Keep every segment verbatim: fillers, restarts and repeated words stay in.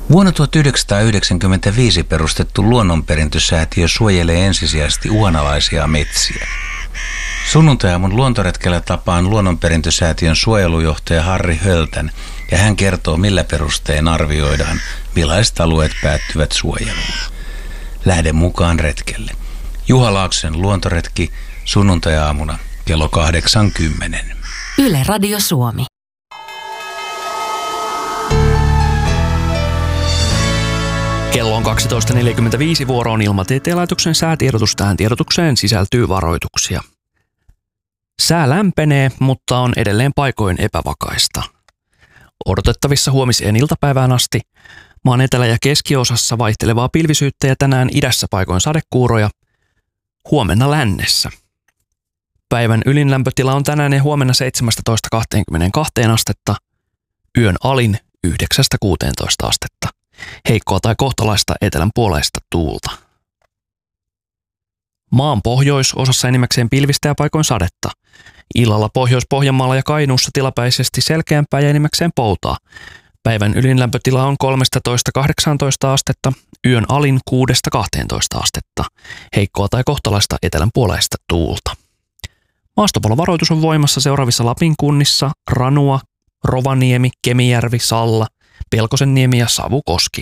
Vuonna tuhatyhdeksänsataayhdeksänkymmentäviisi perustettu luonnonperintösäätiö suojelee ensisijaisesti uhanalaisia metsiä. Sunnuntai-aamun luontoretkellä tapaan luonnonperintösäätiön suojelujohtaja Harri Höltän ja hän kertoo, millä perustein arvioidaan, millaiset alueet päättyvät suojeluun. Lähde mukaan retkelle. Juha Laaksosen luontoretki sunnuntai-aamuna kello kahdeksankymmentä. Yle Radio Suomi. Kello on kaksitoista neljäkymmentäviisi, vuoro on Ilmatieteen laitoksen säätiedotus. Tähän tiedotukseen sisältyy varoituksia. Sää lämpenee, mutta on edelleen paikoin epävakaista. Odotettavissa huomiseen iltapäivään asti maan etelä- ja keskiosassa vaihtelevaa pilvisyyttä ja tänään idässä paikoin sadekuuroja, huomenna lännessä. Päivän ylinlämpötila on tänään ja huomenna seitsemästätoista kahteenkymmeneenkahteen astetta, yön alin yhdeksästä kuuteentoista astetta. Heikkoa tai kohtalaista etelän puoleista tuulta. Maan pohjoisosassa enimmäkseen pilvistä ja paikoin sadetta. Illalla Pohjois-Pohjanmaalla ja Kainuussa tilapäisesti selkeämpää ja enimmäkseen poutaa. Päivän ylinlämpötila on kolmestatoista kahdeksaantoista astetta, yön alin kuudesta kahteentoista astetta. Heikkoa tai kohtalaista etelän puoleista tuulta. Maastopalovaroitus on voimassa seuraavissa Lapin kunnissa: Ranua, Rovaniemi, Kemijärvi, Salla, Pelkosenniemi ja Savukoski.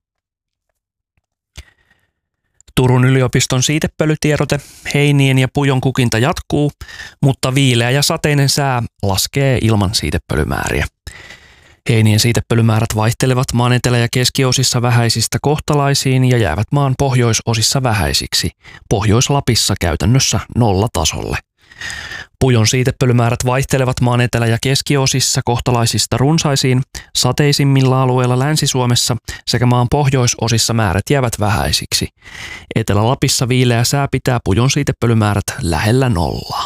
Turun yliopiston siitepölytiedote: heinien ja pujon kukinta jatkuu, mutta viileä ja sateinen sää laskee ilman siitepölymääriä. Heinien siitepölymäärät vaihtelevat maan etelä- ja keskiosissa vähäisistä kohtalaisiin ja jäävät maan pohjoisosissa vähäisiksi, Pohjois-Lapissa käytännössä nollatasolle. Pujon siitepölymäärät vaihtelevat maan etelä- ja keskiosissa kohtalaisista runsaisiin, sateisimmilla alueilla Länsi-Suomessa sekä maan pohjoisosissa määrät jäävät vähäisiksi. Etelä-Lapissa viileä sää pitää pujon siitepölymäärät lähellä nollaa.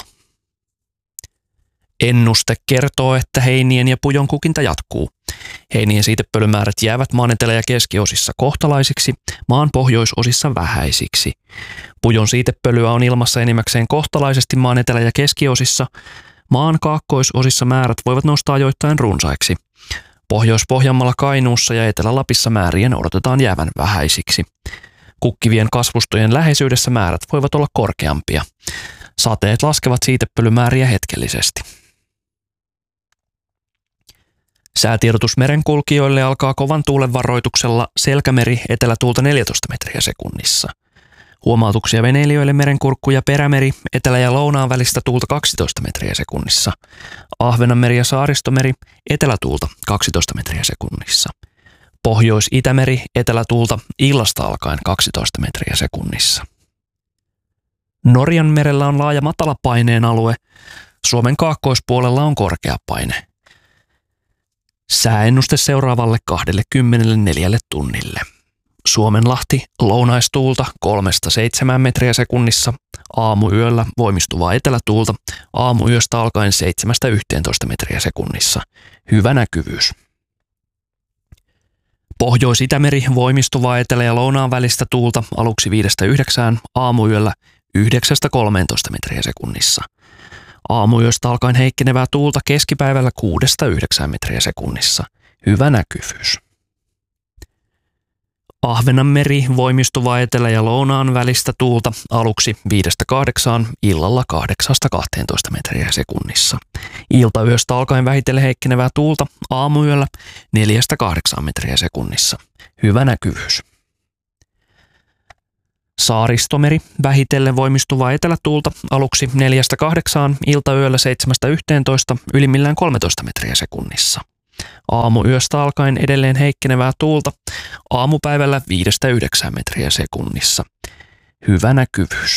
Ennuste kertoo, että heinien ja pujon kukinta jatkuu. Heinien siitepölymäärät jäävät maan etelä- ja keskiosissa kohtalaisiksi, maan pohjoisosissa vähäisiksi. Pujon siitepölyä on ilmassa enimmäkseen kohtalaisesti maan etelä- ja keskiosissa. Maan kaakkoisosissa määrät voivat nousta ajoittain runsaiksi. Pohjois-Pohjanmaalla, Kainuussa ja Etelä-Lapissa määrien odotetaan jäävän vähäisiksi. Kukkivien kasvustojen läheisyydessä määrät voivat olla korkeampia. Sateet laskevat siitepölymääriä hetkellisesti. Säätiedotus merenkulkijoille alkaa kovan tuulen varoituksella Selkämeri etelätuulta neljätoista metriä sekunnissa. Huomautuksia veneilijöille Merenkurkku ja Perämeri etelä- ja lounaan välistä tuulta kaksitoista metriä sekunnissa. Ahvenanmeri ja Saaristomeri etelätuulta kaksitoista metriä sekunnissa. Pohjois-Itämeri etelätuulta illasta alkaen kaksitoista metriä sekunnissa. Norjan merellä on laaja matalapaineen alue. Suomen kaakkoispuolella on korkea paine. Sääennuste seuraavalle kaksikymmentäneljä tunnille. Suomenlahti lounaistuulta kolmesta seitsemään metriä sekunnissa, aamuyöllä voimistuvaa etelätuulta, aamuyöstä alkaen seitsemästä yhteentoista metriä sekunnissa. Hyvä näkyvyys. Pohjois-Itämeri voimistuvaa etelä- ja lounaan välistä tuulta aluksi viidestä yhdeksään, aamuyöllä yhdeksästä kolmeentoista metriä sekunnissa. Aamuyöstä alkaen heikkenevää tuulta keskipäivällä kuudesta yhdeksään metriä sekunnissa. Hyvä näkyvyys. Ahvenanmeri voimistuvaa etelä- ja lounaan välistä tuulta aluksi viidestä kahdeksaan, illalla kahdeksasta kahteentoista metriä sekunnissa. Iltayöstä alkaen vähitellen heikkenevää tuulta aamuyöllä neljästä kahdeksaan metriä sekunnissa. Hyvä näkyvyys. Saaristomeri vähitellen voimistuvaa etelätuulta aluksi neljästä kahdeksaan, iltayöllä seitsemästä yhteentoista, ylimmillään kolmetoista metriä sekunnissa. Aamuyöstä alkaen edelleen heikkenevää tuulta aamupäivällä viidestä yhdeksään metriä sekunnissa. Hyvä näkyvyys.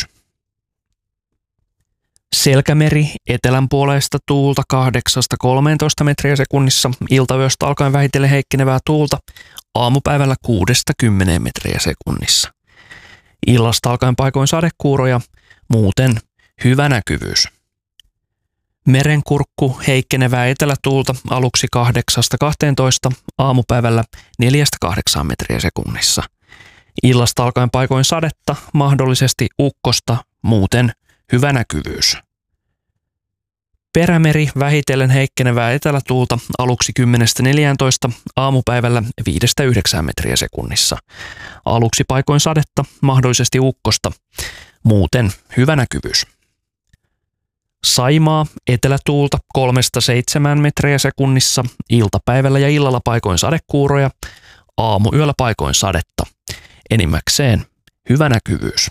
Selkämeri etelän puoleista tuulta kahdeksasta kolmeentoista metriä sekunnissa, iltayöstä alkaen vähitellen heikkenevää tuulta aamupäivällä kuudesta kymmeneen metriä sekunnissa. Illasta alkaen paikoin sadekuuroja, muuten hyvä näkyvyys. Merenkurkku heikkenevää etelätuulta aluksi kahdeksasta kahteentoista, aamupäivällä neljästä kahdeksaan metriä sekunnissa. Illasta alkaen paikoin sadetta, mahdollisesti ukkosta, muuten hyvä näkyvyys. Perämeri, vähitellen heikkenevää etelätuulta aluksi kymmenestä neljääntoista, aamupäivällä viidestä yhdeksään metriä sekunnissa. Aluksi paikoin sadetta, mahdollisesti ukkosta. Muuten hyvä näkyvyys. Saimaa, etelätuulta kolmesta seitsemään metriä sekunnissa, iltapäivällä ja illalla paikoin sadekuuroja, aamuyöllä paikoin sadetta. Enimmäkseen hyvä näkyvyys.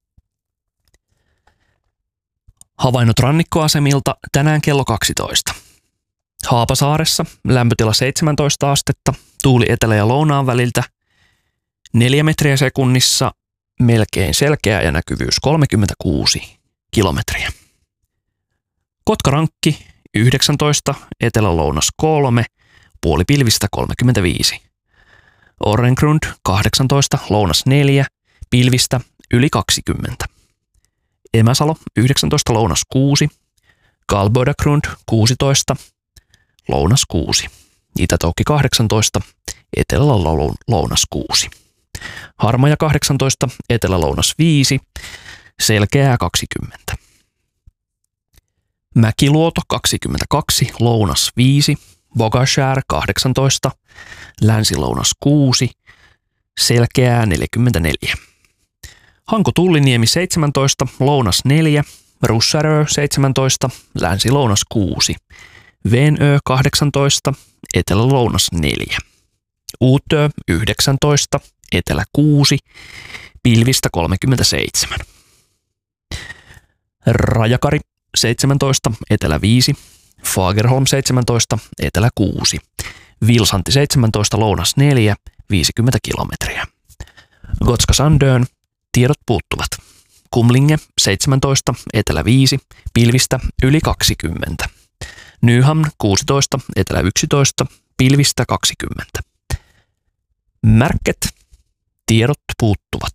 Havainnot rannikkoasemilta tänään kello kaksitoista. Haapasaaressa lämpötila seitsemäntoista astetta, tuuli etelä- ja lounaan väliltä neljä metriä sekunnissa, melkein selkeä ja näkyvyys kolmekymmentäkuusi kilometriä. Kotkarankki yhdeksäntoista, etelä-lounas kolme, puoli pilvistä kolmekymmentäviisi. Orrengrund kahdeksantoista, lounas neljä, pilvistä yli kaksikymmentä. Emäsalo yhdeksäntoista, lounas kuusi, Galbodagrund kuusitoista, lounas kuusi. Itätoukki kahdeksantoista, etelä-lounas kuusi. Harmaja kahdeksantoista, etelä-lounas viisi, selkeää kaksikymmentä. Mäkiluoto kaksikymmentäkaksi, lounas viisi, Bogashär kahdeksantoista, länsi-lounas kuusi, selkeää neljäkymmentäneljä. Hanko-Tulliniemi seitsemäntoista, lounas neljä, Russärö seitsemäntoista, länsi-lounas kuusi, Venö kahdeksantoista, etelä-lounas neljä, Uutö yhdeksäntoista, etelä kuusi, pilvistä kolmekymmentäseitsemän. Rajakari seitsemäntoista, etelä viisi, Fagerholm seitsemäntoista, etelä kuusi, Vilsanti seitsemäntoista, lounas neljä, viisikymmentä kilometriä. Gotska Sandön, tiedot puuttuvat. Kumlinge seitsemäntoista, etelä viisi, pilvistä yli kaksikymmentä. Nyhamn kuusitoista, etelä yksitoista, pilvistä kaksikymmentä. Märket, tiedot puuttuvat.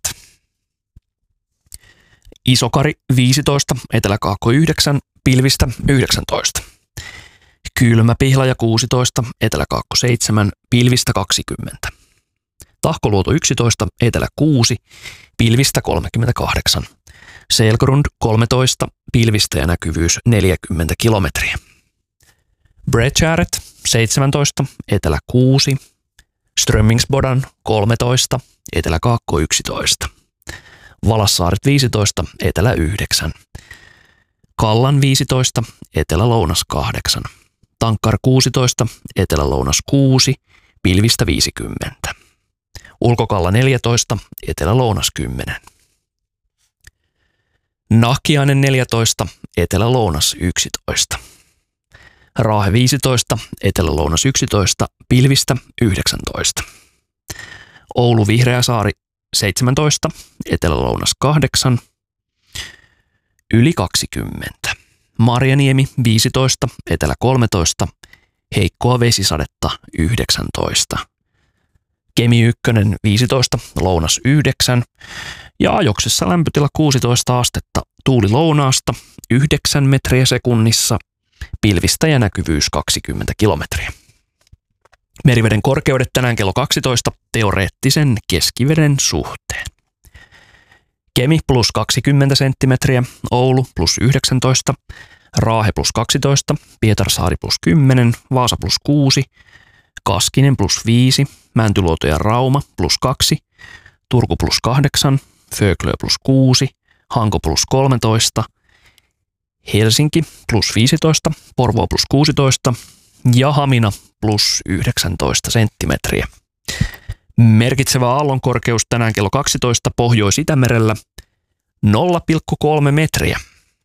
Isokari viisitoista, etelä-kaakko yhdeksän, pilvistä yhdeksäntoista. Kylmä Pihlaja kuusitoista, etelä-kaakko seitsemän, pilvistä kaksikymmentä. Tahkoluoto yksitoista, etelä kuusi, pilvistä kolmekymmentäkahdeksan. Selgrund kolmetoista, pilvistä ja näkyvyys neljäkymmentä kilometriä. Breckäret seitsemäntoista, etelä kuusi, Strömmingsbodan kolmetoista, etelä-kaakko yksitoista. Valassaaret viisitoista, etelä yhdeksän. Kallan viisitoista, etelä-lounas kahdeksan. Tankkar kuusitoista, etelä-lounas kuusi, pilvistä viisikymmentä. Ulkokalla neljätoista, etelä-lounas kymmenen. Nahkiainen neljätoista, etelä-lounas yksitoista. Raahe viisitoista, etelä-lounas yksitoista, pilvistä yhdeksäntoista. Oulu Vihreäsaari seitsemäntoista, etelä-lounas kahdeksan, yli kaksikymmentä. Marjaniemi viisitoista, etelä kolmetoista, heikkoa vesisadetta yhdeksäntoista. Kemi ykkönen viisitoista, lounas yhdeksän ja ajoksessa lämpötila kuusitoista astetta, tuuli lounaasta yhdeksän metriä sekunnissa, pilvistä ja näkyvyys kaksikymmentä kilometriä. Meriveden korkeudet tänään kello kaksitoista teoreettisen keskiveden suhteen. Kemi plus kaksikymmentä senttimetriä, Oulu plus yhdeksäntoista, Raahe plus kaksitoista, Pietarsaari plus kymmenen, Vaasa plus kuusi, Kaskinen plus viisi, Mäntyluoto ja Rauma plus kaksi, Turku plus kahdeksan, Föglö plus kuusi, Hanko plus kolmetoista, Helsinki plus viisitoista, Porvoo plus kuusitoista ja Hamina plus yhdeksäntoista senttimetriä. Merkitsevä aallonkorkeus tänään kello kaksitoista Pohjois-Itämerellä nolla pilkku kolme metriä.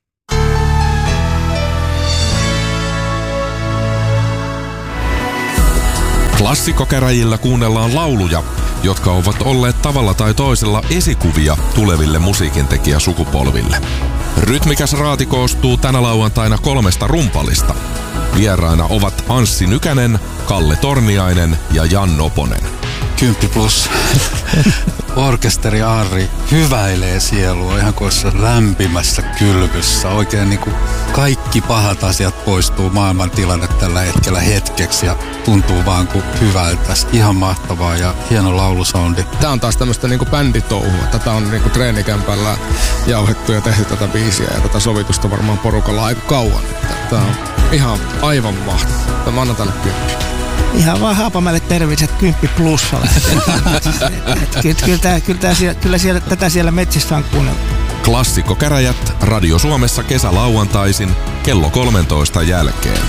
Klassikkokäräjillä kuunnellaan lauluja, jotka ovat olleet tavalla tai toisella esikuvia tuleville musiikintekijäsukupolville. Rytmikäs raati koostuu tänä lauantaina kolmesta rumpalista. Vieraina ovat Anssi Nykänen, Kalle Torniainen ja Jan Noponen. Kymppi plus. Orkesteri Arri hyväilee sielua ihan kuin lämpimässä kylvyssä. Oikein niin kuin kaikki pahat asiat poistuu maailman tilanne tällä hetkellä hetkeksi ja tuntuu vaan kuin hyvältä. Ihan mahtavaa ja hieno laulusoundi. Tää on taas tämmöistä niinku bänditouhua. Tätä on niinku treenikämpällä jauhettu ja tehty tätä biisiä ja tätä sovitusta varmaan porukalla aika kauan. Tää on ihan aivan mahtavaa. Mä annan tälle kymppi. Ihan vaan Haapamäelle terveiset kymppi plussalle. Kyllä, kyllä, tää, kyllä, tää siellä, kyllä siellä, tätä siellä metsissä on kuunneltu. Klassikkokäräjät Radio Suomessa kesälauantaisin kello kolmentoista jälkeen.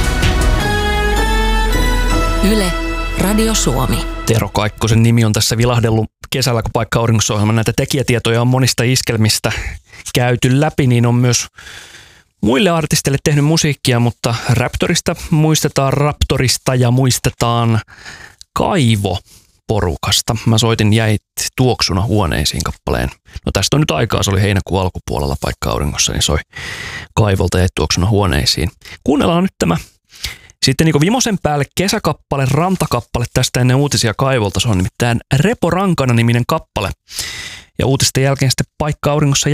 Yle, Radio Suomi. Tero Kaikkosen nimi on tässä vilahdellut kesällä, kun Paikka auringossa -ohjelman näitä tekijätietoja on monista iskelmistä käyty läpi, niin on myös muille artisteille tehnyt musiikkia, mutta Raptorista muistetaan Raptorista ja muistetaan Kaivo porukasta. Mä soitin Jäit tuoksuna huoneisiin -kappaleen. No tästä on nyt aikaa, se oli heinäkuun alkupuolella Paikka auringossa, niin soi Kaivolta Jäit tuoksuna huoneisiin. Kuunnellaan nyt tämä sitten niin vimosen päälle kesäkappale, rantakappale tästä ennen uutisia Kaivolta. Se on nimittäin Repo Rankana -niminen kappale. Ja uutisten jälkeen sitten Paikka auringossa